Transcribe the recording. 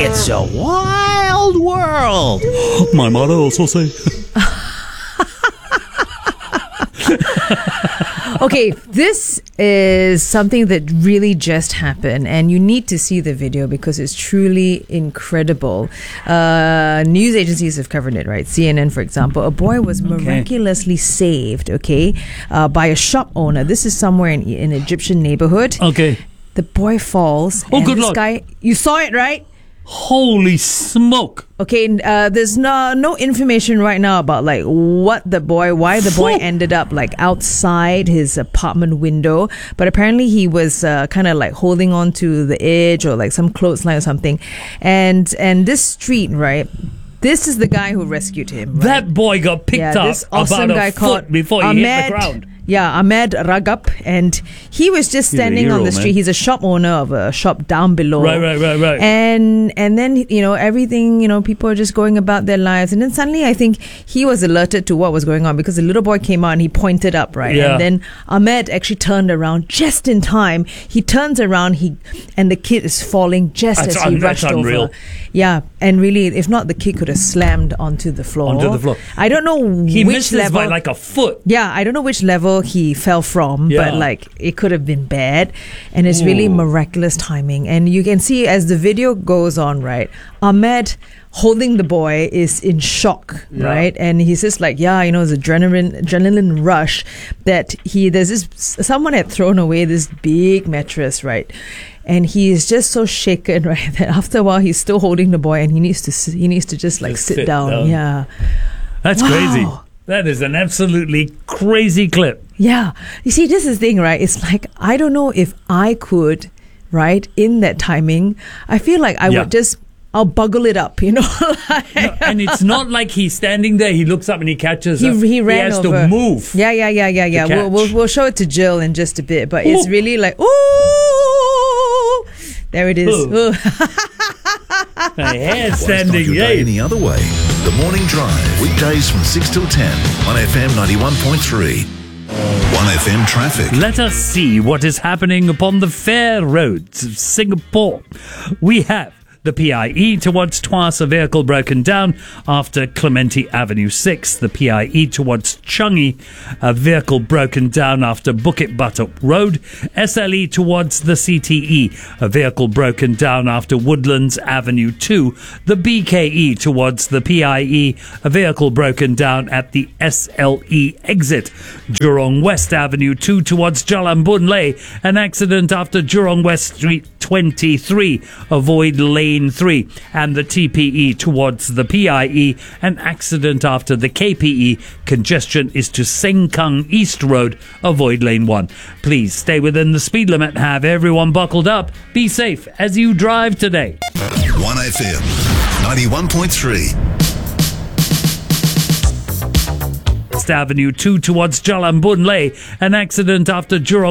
It's a wild world. My mother also say. Okay, this is something that really just happened, and you need to see the video because it's truly incredible. News agencies have covered it, right? CNN, for example. A boy was miraculously saved, by a shop owner. This is somewhere in an Egyptian neighborhood. Okay. The boy falls. Oh, and good this Lord. guy, you saw it, right? Holy smoke. Okay, there's no information right now about like why the boy ended up like outside his apartment window, but apparently he was kind of like holding on to the edge or like some clothesline or something, and this street, right? This is the guy who rescued him. Right? That boy got picked up this awesome about guy a called foot before he hit the ground. Yeah, Ahmed Ragab, and he was just standing hero, on the street. man. He's a shop owner of a shop down below. Right. And then, everything, people are just going about their lives. And then suddenly I think he was alerted to what was going on because the little boy came out and he pointed up, right? Yeah. And then Ahmed actually turned around just in time. He turns around, and the kid is falling just as he rushed unreal. over. Yeah, and really, if not, the kid could have slammed onto the floor. I don't know He which misses level. by like a foot. Yeah, I don't know which level he fell from, Yeah. but like it could have been bad, and it's really miraculous timing. And you can see as the video goes on, right? Ahmed holding the boy is in shock, right? And he's just like, it's adrenaline rush that someone had thrown away this big mattress, right? And he is just so shaken, right? That after a while he's still holding the boy, and he needs to just like sit down. Yeah, That's crazy. That is an absolutely crazy clip. Yeah. You see, this is the thing, right? It's like, I don't know if I could, right, in that timing. I feel like I would I'll buckle it up, No, and it's not like he's standing there. He looks up and he catches. He ran He has over. to move. Yeah. catch. We'll show it to Jill in just a bit, but it's really like, ooh, there it is. Ooh. A hair Start standing. your day Yay. any other way. The Morning Drive, weekdays from 6 till 10 on FM 91.3. 1FM traffic. Let us see what is happening upon the fair roads of Singapore. We have the PIE towards Tuas, a vehicle broken down after Clementi Avenue 6. The PIE towards Changi, a vehicle broken down after Bukit Batok Road. SLE towards the CTE, a vehicle broken down after Woodlands Avenue 2. The BKE towards the PIE, a vehicle broken down at the SLE exit. Jurong West Avenue 2 towards Jalan Boon Lay, an accident after Jurong West Street 23. Avoid lane 3. And the TPE towards the PIE, an accident after the KPE. Congestion is to Sengkang East Road. Avoid lane 1. Please stay within the speed limit. Have everyone buckled up. Be safe as you drive today. 1FM 91.3. West Avenue 2 towards Jalan Boon Lay, an accident after Jurong